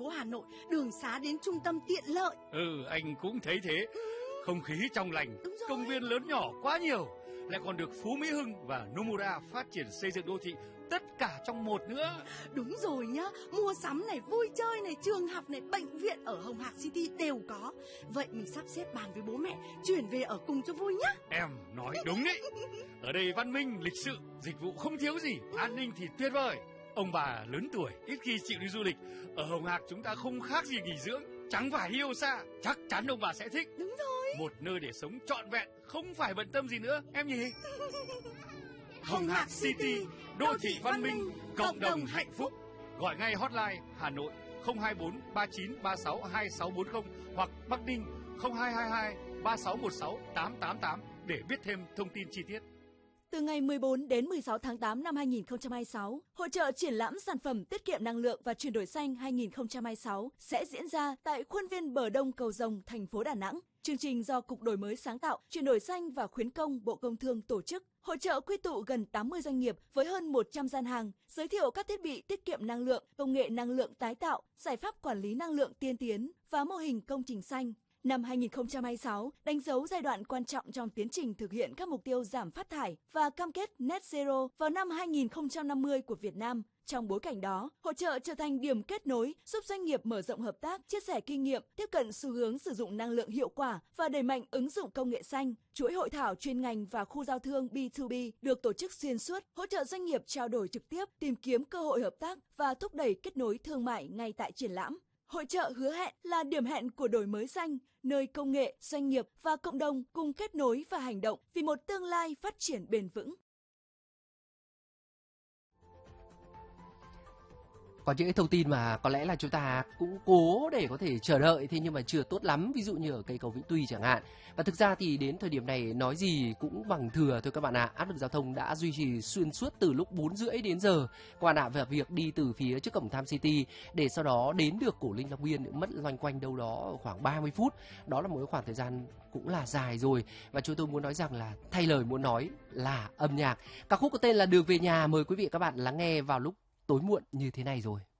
phố Hà Nội, đường xá đến trung tâm tiện lợi. Anh cũng thấy thế. Không khí trong lành, công viên lớn nhỏ quá nhiều, lại còn được Phú Mỹ Hưng và Nomura phát triển xây dựng đô thị, tất cả trong một nữa. Đúng rồi nhá, mua sắm này, vui chơi này, trường học này, bệnh viện ở Hồng Hạc City đều có. Vậy mình sắp xếp bàn với bố mẹ chuyển về ở cùng cho vui nhá. Em nói đúng đấy. Ở đây văn minh, lịch sự, dịch vụ không thiếu gì, an ninh thì tuyệt vời. Ông bà lớn tuổi ít khi chịu đi du lịch, ở Hồng Hạc chúng ta không khác gì nghỉ dưỡng, chẳng phải yêu xa. Chắc chắn ông bà sẽ thích. Đúng rồi. Một nơi để sống trọn vẹn, không phải bận tâm gì nữa, em nhỉ? Hồng Hạc City, đô thị văn minh, cộng đồng hạnh phúc. Gọi ngay hotline Hà Nội 024 39 36 2640 hoặc Bắc Ninh 0222 3616 888 để biết thêm thông tin chi tiết. Từ ngày 14 đến 16 tháng 8 năm 2026, hội chợ triển lãm sản phẩm tiết kiệm năng lượng và chuyển đổi xanh 2026 sẽ diễn ra tại khuôn viên bờ đông Cầu Rồng, thành phố Đà Nẵng. Chương trình do Cục Đổi mới sáng tạo, chuyển đổi xanh và khuyến công Bộ Công Thương tổ chức. Hội chợ quy tụ gần 80 doanh nghiệp với hơn 100 gian hàng, giới thiệu các thiết bị tiết kiệm năng lượng, công nghệ năng lượng tái tạo, giải pháp quản lý năng lượng tiên tiến và mô hình công trình xanh. Năm 2026 đánh dấu giai đoạn quan trọng trong tiến trình thực hiện các mục tiêu giảm phát thải và cam kết net zero vào năm 2050 của Việt Nam. Trong bối cảnh đó, hội chợ trở thành điểm kết nối giúp doanh nghiệp mở rộng hợp tác, chia sẻ kinh nghiệm, tiếp cận xu hướng sử dụng năng lượng hiệu quả và đẩy mạnh ứng dụng công nghệ xanh. Chuỗi hội thảo chuyên ngành và khu giao thương B2B được tổ chức xuyên suốt, hỗ trợ doanh nghiệp trao đổi trực tiếp, tìm kiếm cơ hội hợp tác và thúc đẩy kết nối thương mại ngay tại triển lãm. Hội chợ hứa hẹn là điểm hẹn của đổi mới xanh, nơi công nghệ, doanh nghiệp và cộng đồng cùng kết nối và hành động vì một tương lai phát triển bền vững. Có những cái thông tin mà có lẽ là chúng ta cũng cố để có thể chờ đợi, thế nhưng mà chưa tốt lắm, ví dụ như ở cây cầu Vĩnh Tuy chẳng hạn. Và thực ra thì đến thời điểm này nói gì cũng bằng thừa thôi các bạn ạ. Áp lực giao thông đã duy trì xuyên suốt từ lúc 4:30 đến giờ. Các bạn ạ, và việc đi từ phía trước cổng Tham City để sau đó đến được Cổ Linh Long Biên mất loanh quanh đâu đó khoảng 30 phút. Đó là một khoảng thời gian cũng là dài rồi. Và chúng tôi muốn nói rằng là thay lời muốn nói là âm nhạc. Ca khúc có tên là Đường Về Nhà, mời quý vị và các bạn lắng nghe vào lúc tối muộn như thế này rồi.